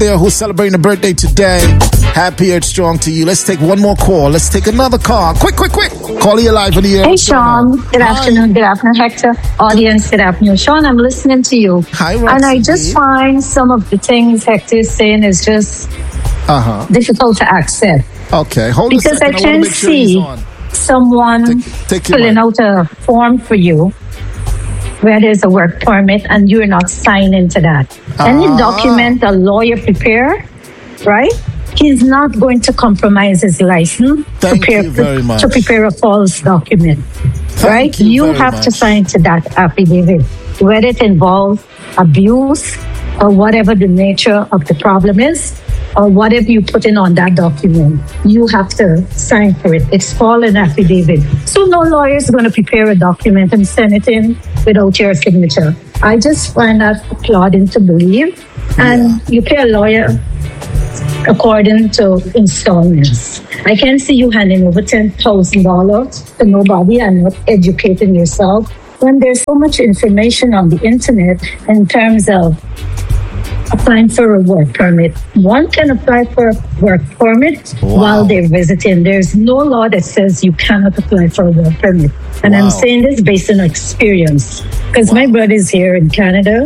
there who's celebrating a birthday today. Happy Earth Strong to you. Let's take one more call. Let's take another call. Quick. Call you live in the air. Hey, Sean. Good afternoon. Good afternoon, Hector. Audience, good afternoon. Sean, I'm listening to you. Hi, Roxy. And I just find some of the things Hector is saying is just difficult to accept. Okay, hold because a second. I can see someone filling out a form for you where there's a work permit and you're not signing to that. Any document a lawyer prepare, right? He's not going to compromise his license to prepare a false document, right? You have to sign to that affidavit, whether it involves abuse or whatever the nature of the problem is, or whatever you put in on that document, you have to sign for it. It's called an affidavit. So no lawyer is going to prepare a document and send it in without your signature. I just find that applauding to believe. And you pay a lawyer according to installments. I can see you handing over $10,000 to nobody and not educating yourself when there's so much information on the internet in terms of applying for a work permit. One can apply for a work permit while they're visiting. There's no law that says you cannot apply for a work permit. And I'm saying this based on experience because my brother's here in Canada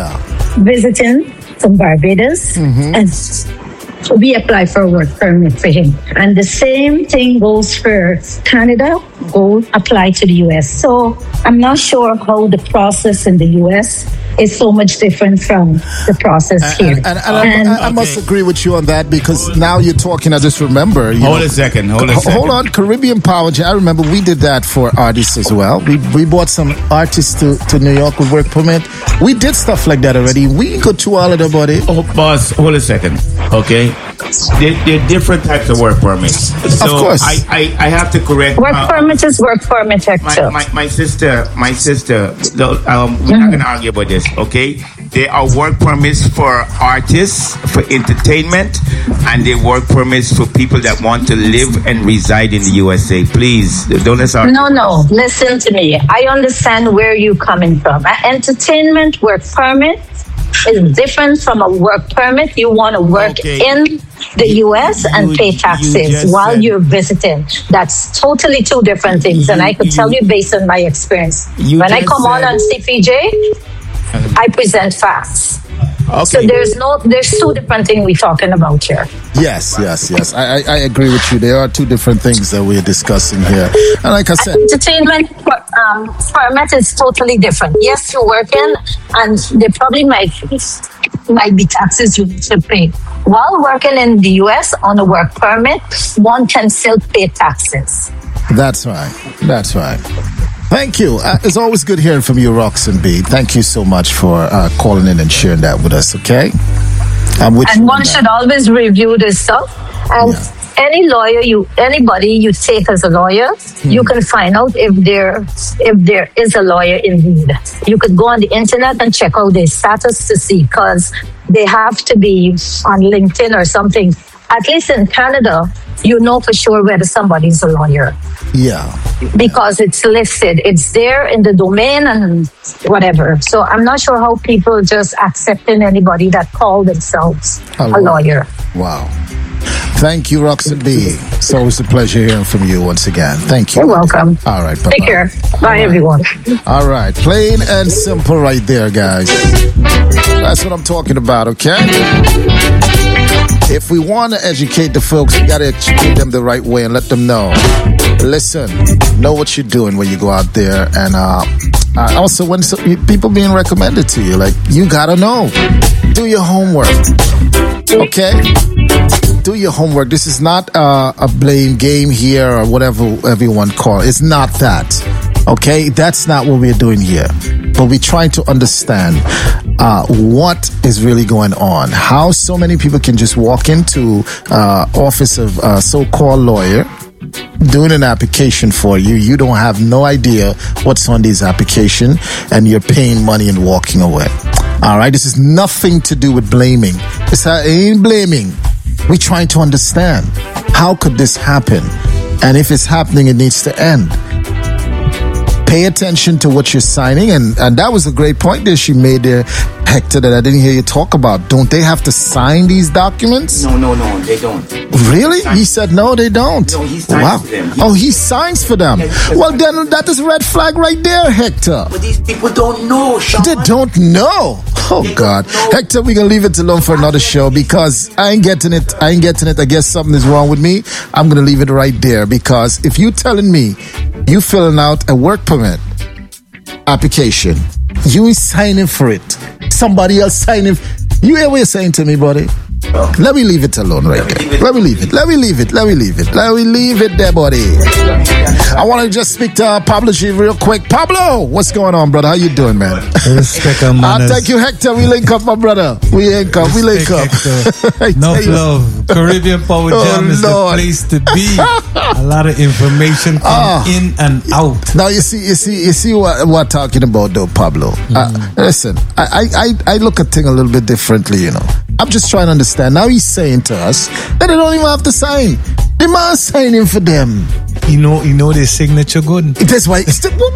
visiting from Barbados and we apply for a work permit for him. And the same thing goes for Canada, go apply to the US. So I'm not sure how the process in the US is so much different from the process here. And I must agree with you on that because now you're talking, I just remember. Hold a second. Hold on, Caribbean Power. I remember we did that for artists as well. We brought some artists to New York with work permit. We did stuff like that already. We go to all of the body. Oh, boss, hold a second. Okay. There are different types of work permits. So of course. I have to correct. Work permit is work permit, Hector. My sister, we're not going to argue about this, okay? There are work permits for artists, for entertainment, and there are work permits for people that want to live and reside in the USA. Please, don't let's argue. No, listen to me. I understand where you're coming from. An entertainment work permit is different from a work permit. You want to work in the U.S. and pay taxes while you're visiting. That's totally two different things. And I could tell you based on my experience. When I come on CPJ, I present facts. Okay. So there's two different things we're talking about here. Yes. I agree with you. There are two different things that we're discussing here. And like I said, entertainment permit is totally different. Yes, you're working, and there probably might be taxes you need to pay. While working in the U.S. on a work permit, one can still pay taxes. That's right. Thank you. It's always good hearing from you, Roxanne B. Thank you so much for calling in and sharing that with us, okay? I'm with you. And one should always review this stuff. And anybody you take as a lawyer, you can find out if there is a lawyer indeed. You could go on the internet and check out their status to see, because they have to be on LinkedIn or something. At least in Canada, you know for sure whether somebody's a lawyer. Yeah. Because it's listed. It's there in the domain and whatever. So I'm not sure how people just accepting anybody that call themselves a lawyer. Wow. Thank you, Roxanne B. It's always a pleasure hearing from you once again. Thank you. You're welcome. All right. Bye-bye. Take care. Bye, everyone. All right. Plain and simple right there, guys. That's what I'm talking about, okay? If we want to educate the folks, we got to educate them the right way and let them know. Listen, know what you're doing when you go out there. And also, when people being recommended to you, like, you got to know. Do your homework. Okay? Do your homework. This is not a blame game here or whatever everyone call it. It's not that. Okay? That's not what we're doing here. But we're trying to understand what is really going on. How so many people can just walk into office of a so-called lawyer, doing an application for you. You don't have no idea what's on this application, and you're paying money and walking away. All right? This is nothing to do with blaming. This ain't blaming. We're trying to understand, how could this happen? And if it's happening, it needs to end. Pay attention to what you're signing. And that was a great point that she made there. Hector, that I didn't hear you talk about. Don't they have to sign these documents? No, they don't. Really? He said no, they don't. No, he signs for them. Oh, he signs for them. Well, then that is a red flag right there, Hector. But these people don't know, Sean. They don't know. Oh, God. Hector, we're going to leave it alone for another show because I ain't getting it. I guess something is wrong with me. I'm going to leave it right there because if you telling me you filling out a work permit application, you ain't signing for it. Somebody else signing. You hear what you're saying to me, buddy? Oh. Let me leave it alone right there. Let me leave it there, buddy. I want to just speak to Pablo G real quick. Pablo, what's going on, brother? How you doing, man? Respect and manners. Thank you, Hector. We link up, my brother. We link up. Enough love. Caribbean Power Jam is the place to be. A lot of information in and out. Now you see what we're talking about, though, Pablo. Listen, I look at things a little bit differently, you know. I'm just trying to understand. Now he's saying to us that they don't even have to sign. The man signing for them. You know their signature good. That's why.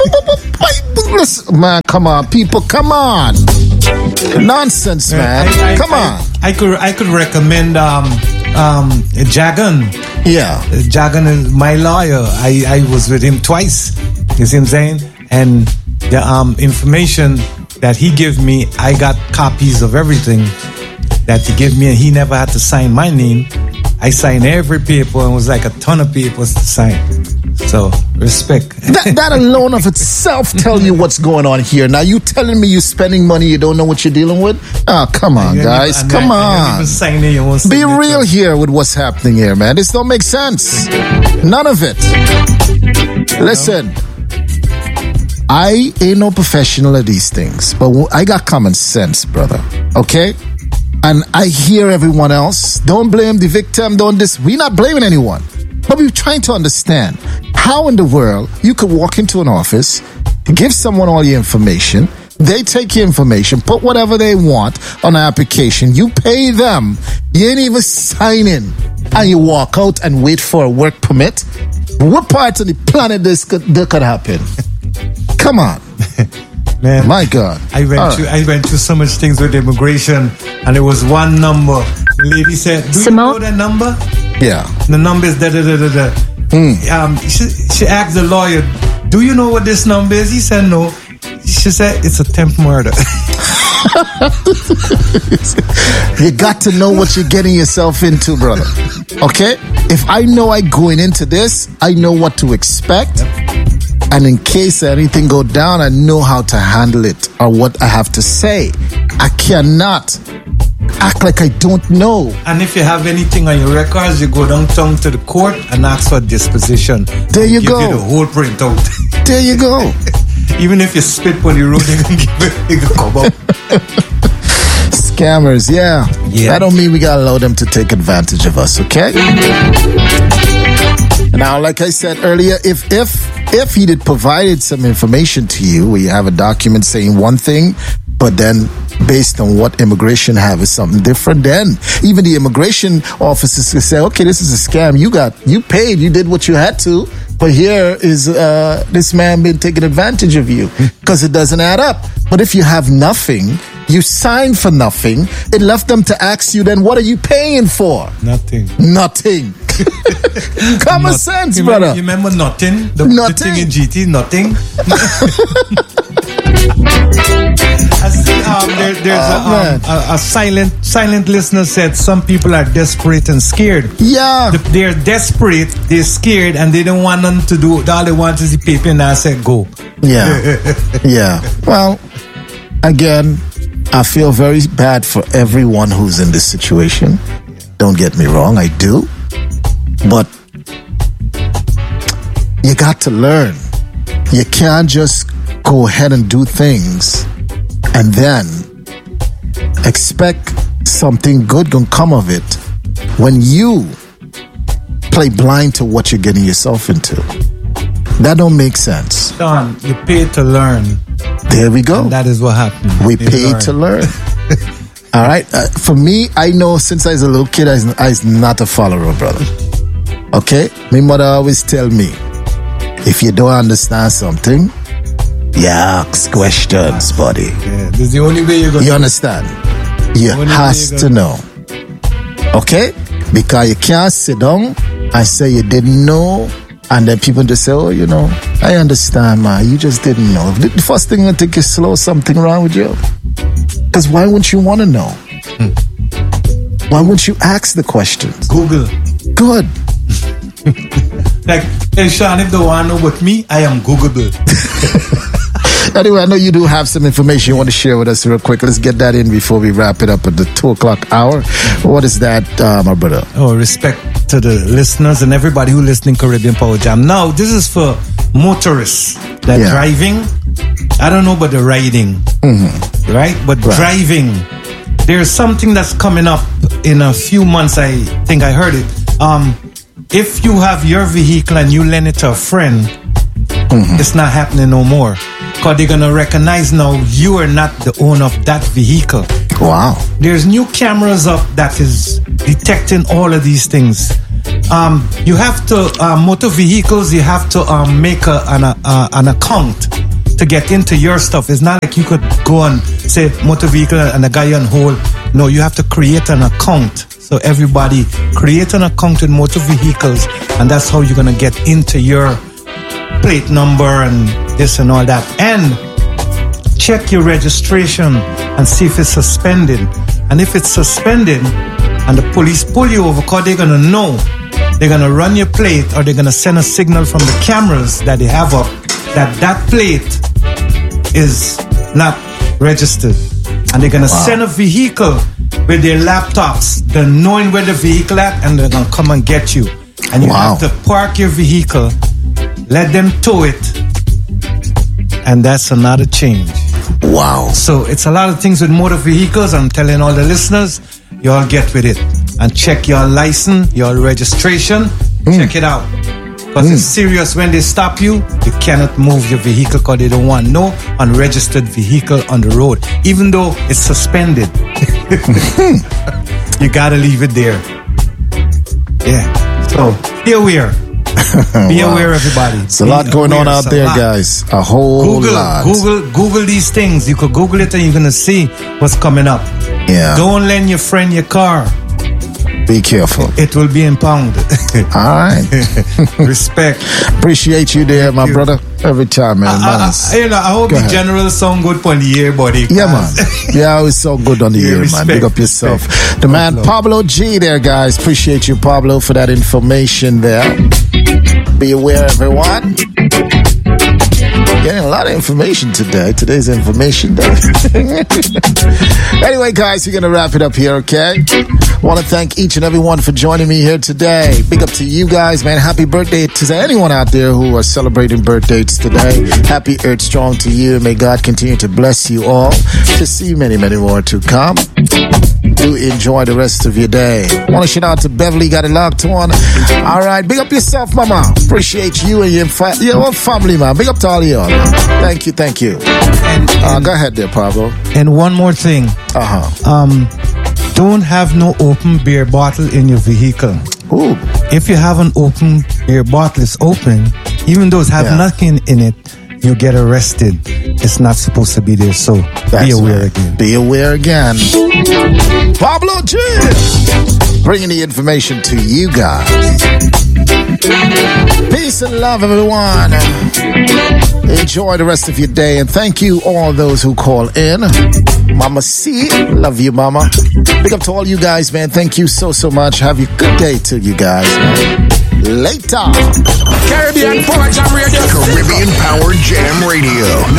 Man, come on, people, come on. Nonsense, man. Come on. I could recommend Jagan. Yeah. Jagan is my lawyer. I was with him twice. You see what I'm saying? And the information that he gave me, I got copies of everything that he gave me, and he never had to sign my name. I signed every paper, and it was like a ton of papers to sign. So, respect. That alone of itself tell you what's going on here. Now, you telling me you spending money, you don't know what you're dealing with? Oh, come on, guys. Come on. Be real here with what's happening here, man. This don't make sense. None of it. Listen. I ain't no professional at these things, but I got common sense, brother. Okay? And I hear everyone else. Don't blame the victim. We're not blaming anyone. But we're trying to understand how in the world you could walk into an office, give someone all your information, they take your information, put whatever they want on an application, you pay them, you ain't even sign in, and you walk out and wait for a work permit. What part of the planet that could happen? Come on. Man, my God. I went through so much things with immigration, and there was one number. The lady said, "Do you know that number?" Yeah. The number is da da da da da. She asked the lawyer, "Do you know what this number is?" He said, "No." She said, "It's a temp murder." You got to know what you're getting yourself into, brother. Okay? If I know I going into this, I know what to expect. And in case anything go down, I know how to handle it or what I have to say. I cannot act like I don't know. And if you have anything on your records, you go downtown to the court and ask for disposition. There you go. Give you the whole printout. There you go. Even if you spit on the road, they can give it a come up. Scammers, yeah. That don't mean we gotta allow them to take advantage of us, okay? Now, like I said earlier, if he did provided some information to you where you have a document saying one thing, but then based on what immigration have is something different, then even the immigration officers can say, okay, this is a scam. You paid, you did what you had to, but here is this man been taking advantage of you because it doesn't add up. But if you have nothing, you signed for nothing, it left them to ask you, then what are you paying for? Nothing. Common sense, brother. You remember nothing? The thing in GT, nothing. I see there's a silent listener said some people are desperate and scared. Yeah. They're desperate, they're scared, and they don't want them to do, all they want is the paper, and I said go. Yeah. Yeah. Well, again, I feel very bad for everyone who's in this situation. Don't get me wrong, I do. But you got to learn. You can't just go ahead and do things and then expect something good gonna come of it when you play blind to what you're getting yourself into. That don't make sense. Don, you pay to learn. There we go. And that is what happened. We pay to learn. All right. For me, I know since I was a little kid, I was not a follower, brother. Okay? My mother always tell me, if you don't understand something, You ask questions, buddy. Yeah, this is the only way you're going. You understand? You has to know. Okay? Because you can't sit down and say you didn't know, and then people just say, oh, you know, I understand, man. You just didn't know. The first thing I think is slow, something wrong with you. Because why wouldn't you want to know? Why wouldn't you ask the questions? Google. Good. Like, hey, Sean, if they want to know about me, I am Googleable. Anyway, I know you do have some information you want to share with us real quick. Let's get that in before we wrap it up at the 2:00 hour. What is that, my brother? Oh, respect to the listeners and everybody who listening Caribbean Power Jam. Now, this is for motorists that driving. I don't know about the riding, right? But driving, there's something that's coming up in a few months. I think I heard it. If you have your vehicle and you lend it to a friend, it's not happening no more. Because they're going to recognize now you are not the owner of that vehicle. Wow. There's new cameras up that is detecting all of these things. You have to, motor vehicles, you have to make an account to get into your stuff. It's not like you could go and say motor vehicle and a guy on hold. No, you have to create an account. So everybody create an account with motor vehicles, and that's how you're going to get into your plate number and this and all that. And check your registration and see if it's suspended. And if it's suspended and the police pull you over, because they're going to know, they're going to run your plate, or they're going to send a signal from the cameras that they have up that plate is not registered. And they're going to send a vehicle with their laptops, they're knowing where the vehicle at, and they're going to come and get you. And you have to park your vehicle, let them tow it, and that's another change. Wow. So it's a lot of things with motor vehicles. I'm telling all the listeners, you all get with it. And check your license, your registration, check it out. Because it's serious. When they stop you, you cannot move your vehicle because they don't want no unregistered vehicle on the road. Even though it's suspended. You gotta leave it there. Yeah. So, be aware. Be aware, everybody. It's a lot going on out there, guys. A whole lot. Google these things. You could Google it and you're gonna see what's coming up. Yeah. Don't lend your friend your car. Be careful. It will be impounded. All right. Respect. Appreciate you there, my brother. Every time, man. I hope the general sound good on the air, buddy. Yeah, man. Yeah, always so good on the air, man. Big up yourself. The man, Pablo G there, guys. Appreciate you, Pablo, for that information there. Be aware, everyone. Getting a lot of information today. Today's information day. Anyway, guys, we're going to wrap it up here, okay? Want to thank each and every one for joining me here today. Big up to you guys, man. Happy birthday to anyone out there who are celebrating birthdays today. Happy Earth Strong to you. May God continue to bless you all. To see many, many more to come. Do enjoy the rest of your day. Want to shout out to Beverly, got it locked on. All right, big up yourself, mama. Appreciate you and your whole family, man. Big up to all of y'all. Thank you. And go ahead there, Pablo. And one more thing. Don't have no open beer bottle in your vehicle. Ooh. If you have an open beer bottle, it's open, even though it has nothing in it, you get arrested. It's not supposed to be there, so be aware again. Be aware again. Pablo G, bringing the information to you guys. Peace and love, everyone. Enjoy the rest of your day, and thank you all those who call in. Mama C, love you, mama. Big up to all you guys, man. Thank you so much. Have a good day to you guys, man. Later. Caribbean Power Jam Radio. Caribbean Power Jam Radio.